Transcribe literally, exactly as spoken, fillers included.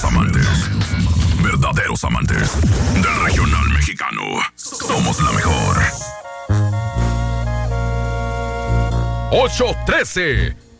Verdaderos amantes. Verdaderos amantes del regional mexicano. Somos la mejor. ocho trece.